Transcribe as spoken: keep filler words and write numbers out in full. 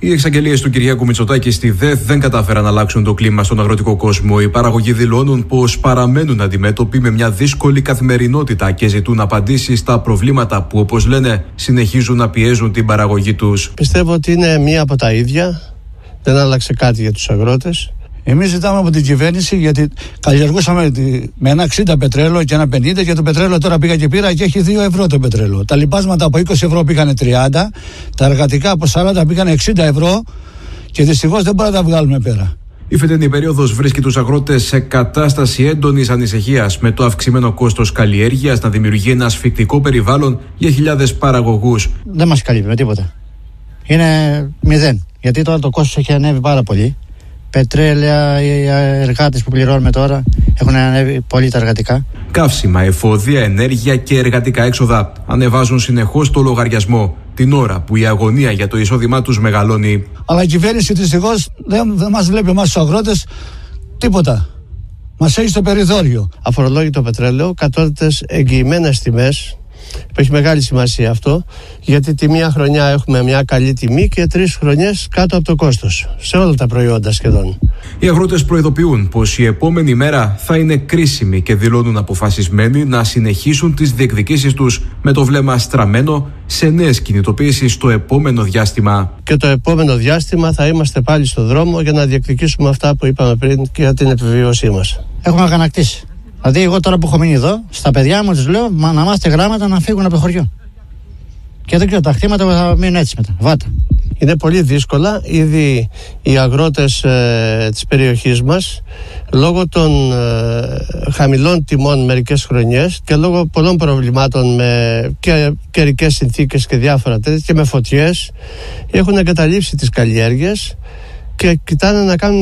Οι εξαγγελίες του Κυριάκου Μητσοτάκη στη ΔΕΘ δεν κατάφεραν να αλλάξουν το κλίμα στον αγροτικό κόσμο. Οι παραγωγοί δηλώνουν πως παραμένουν αντιμέτωποι με μια δύσκολη καθημερινότητα και ζητούν απαντήσεις στα προβλήματα που, όπως λένε, συνεχίζουν να πιέζουν την παραγωγή τους. Πιστεύω ότι είναι μία από τα ίδια. Δεν άλλαξε κάτι για τους αγρότες. Εμείς ζητάμε από την κυβέρνηση, γιατί καλλιεργούσαμε με ένα εξήντα πετρέλαιο και ένα πενήντα, και το πετρέλαιο τώρα πήγα και πήρα και έχει δύο ευρώ το πετρέλαιο. Τα λοιπάσματα από είκοσι ευρώ πήγανε τριάντα, τα εργατικά από σαράντα πήγανε εξήντα ευρώ και δυστυχώς δεν μπορούμε να τα βγάλουμε πέρα. Η φετινή περίοδος βρίσκει τους αγρότες σε κατάσταση έντονης ανησυχίας, με το αυξημένο κόστος καλλιέργειας να δημιουργεί ένα ασφικτικό περιβάλλον για χιλιάδες παραγωγούς. Δεν μας καλύπτει με τίποτα. Είναι μηδέν. Γιατί τώρα το κόστος έχει ανέβει πάρα πολύ. Πετρέλαια, οι εργάτες που πληρώνουμε τώρα έχουν ανέβει πολύ τα εργατικά. Καύσιμα, εφόδια, ενέργεια και εργατικά έξοδα ανεβάζουν συνεχώς το λογαριασμό, την ώρα που η αγωνία για το εισόδημά τους μεγαλώνει. Αλλά η κυβέρνηση δυστυχώς δεν, δεν μας βλέπει εμάς τους αγρότες τίποτα. Μας έχει στο περιθώριο. Αφορολόγητο πετρέλαιο, κατώτατες εγγυημένες τιμές. Έχει μεγάλη σημασία αυτό, γιατί τη μία χρονιά έχουμε μια καλή τιμή και τρεις χρονιές κάτω από το κόστος, σε όλα τα προϊόντα σχεδόν. Οι αγρότες προειδοποιούν πως η επόμενη μέρα θα είναι κρίσιμη και δηλώνουν αποφασισμένοι να συνεχίσουν τις διεκδικήσεις τους με το βλέμμα στραμμένο σε νέες κινητοποιήσεις το επόμενο διάστημα. Και το επόμενο διάστημα θα είμαστε πάλι στο δρόμο για να διεκδικήσουμε αυτά που είπαμε πριν και για την επιβίωσή μας. Έχουμε αγανακτήσει. Δηλαδή, εγώ τώρα που έχω μείνει εδώ, στα παιδιά μου τους λέω να μάθετε γράμματα να φύγουν από το χωριό. Και δεν ξέρω, τα χτήματα θα μείνουν έτσι μετά. Βάτα. Είναι πολύ δύσκολα. Ήδη οι αγρότες ε, της περιοχής μας, λόγω των ε, χαμηλών τιμών μερικές χρονιές και λόγω πολλών προβλημάτων με και, καιρικές συνθήκες και διάφορα τέτοια και με φωτιές, έχουν εγκαταλείψει τις καλλιέργειες και κοιτάνε να κάνουν